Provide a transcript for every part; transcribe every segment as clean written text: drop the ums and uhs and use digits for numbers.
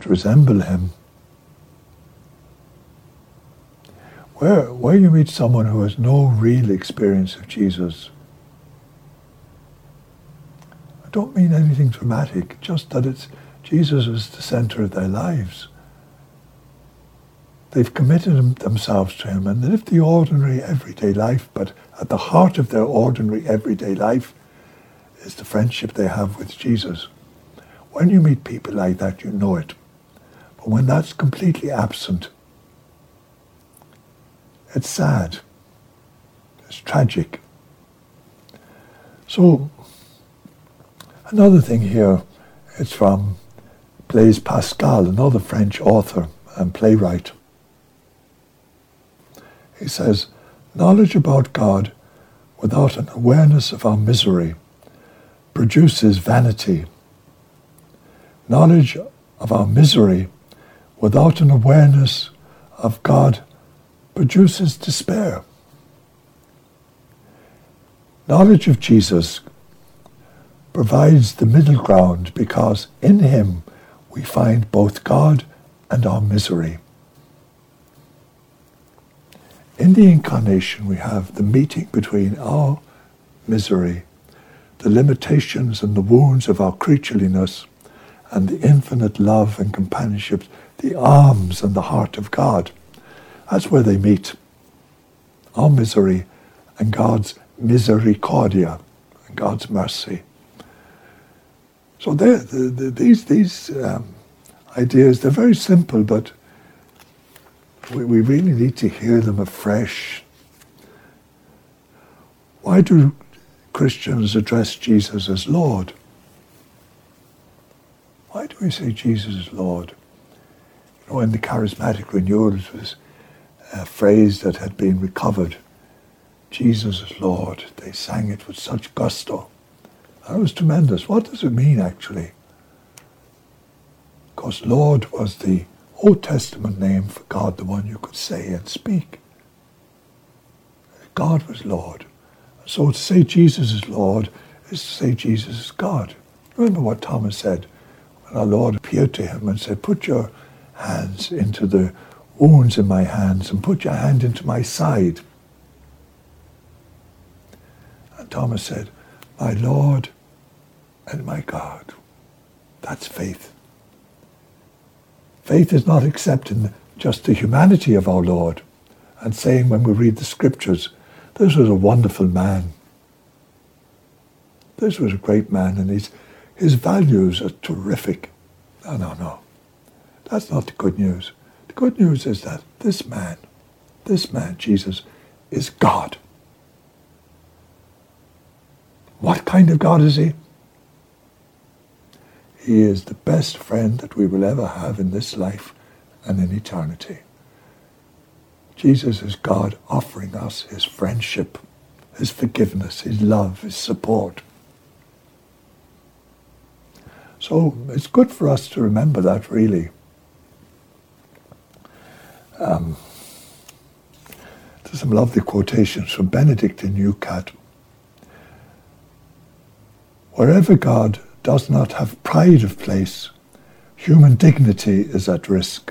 that resemble him. Where you meet someone who has no real experience of Jesus, I don't mean anything dramatic, just that Jesus is the center of their lives. They've committed themselves to him and live the ordinary everyday life, but at the heart of their ordinary everyday life is the friendship they have with Jesus. When you meet people like that, you know it. But when that's completely absent, it's sad. It's tragic. So, another thing here, it's from Blaise Pascal, another French author and playwright. He says, knowledge about God without an awareness of our misery produces vanity. Knowledge of our misery without an awareness of God produces despair. Knowledge of Jesus provides the middle ground because in him we find both God and our misery. In the incarnation we have the meeting between our misery, the limitations and the wounds of our creatureliness, and the infinite love and companionship, the arms and the heart of God. That's where they meet. Our misery and God's misericordia, and God's mercy. So these ideas, they're very simple, but we really need to hear them afresh. Why do Christians address Jesus as Lord? Why do we say Jesus is Lord? You know, in the charismatic renewals was a phrase that had been recovered. Jesus is Lord. They sang it with such gusto. That was tremendous. What does it mean, actually? Because Lord was the Old Testament name for God, the one you could say and speak. God was Lord. So to say Jesus is Lord is to say Jesus is God. Remember what Thomas said when our Lord appeared to him and said, put your hands into the wounds in my hands and put your hand into my side. And Thomas said, my Lord and my God. That's faith. Faith is not accepting just the humanity of our Lord and saying when we read the scriptures, this was a wonderful man. This was a great man and his values are terrific. No. That's not the good news. The good news is that this man, Jesus, is God. What kind of God is he? He is the best friend that we will ever have in this life and in eternity. Jesus is God offering us his friendship, his forgiveness, his love, his support. So it's good for us to remember that, really. There's some lovely quotations from Benedict in Newcat. Wherever God does not have pride of place, human dignity is at risk.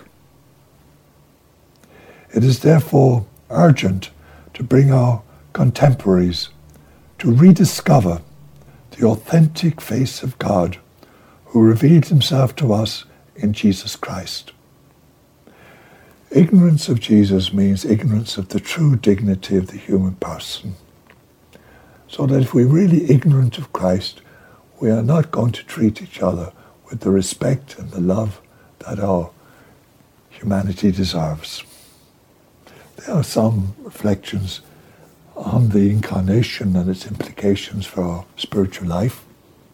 It is therefore urgent to bring our contemporaries to rediscover the authentic face of God who revealed himself to us in Jesus Christ. Ignorance of Jesus means ignorance of the true dignity of the human person. So that if we're really ignorant of Christ, we are not going to treat each other with the respect and the love that our humanity deserves. There are some reflections on the incarnation and its implications for our spiritual life.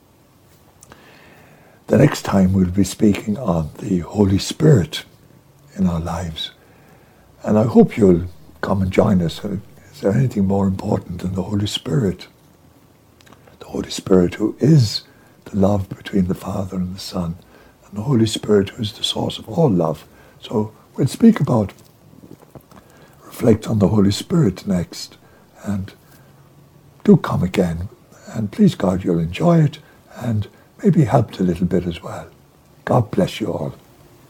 The next time we'll be speaking on the Holy Spirit in our lives. And I hope you'll come and join us. Is there anything more important than the Holy Spirit? The Holy Spirit who is the love between the Father and the Son, and the Holy Spirit who is the source of all love. So we'll reflect on the Holy Spirit next, and do come again, and please God you'll enjoy it and maybe helped a little bit as well. God bless you all.